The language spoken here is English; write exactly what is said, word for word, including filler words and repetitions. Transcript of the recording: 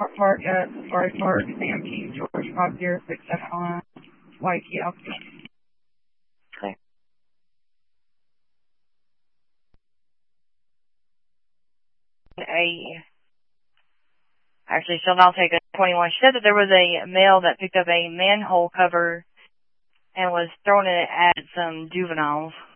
Park at Safari Park, Sam King, George five zero six seven one, Waikiki, Alpha. Okay. A, actually, she'll now take a twenty-one. She said that there was a male that picked up a manhole cover and was throwing it at some juveniles.